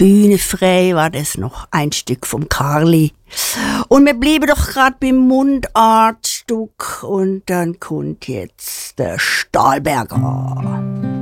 Bühne frei war das noch ein Stück vom Karli. Und wir blieben doch gerade beim Mundartstück und dann kommt jetzt der Stahlberger.